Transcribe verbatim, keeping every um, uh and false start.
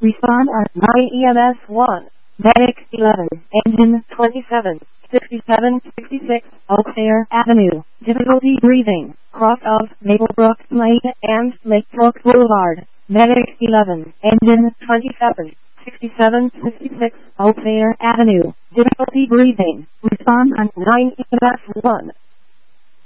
Respond on nine E M S one. Medic eleven. Engine twenty-seven. sixty-seven sixty-six Oak Fair Avenue. Difficulty breathing. Cross of Maplebrook Lane and Lakebrook Boulevard. Medic eleven. Engine twenty-seven. sixty-seven sixty-six Oak Fair Avenue. Difficulty breathing. Respond on nine E M S one.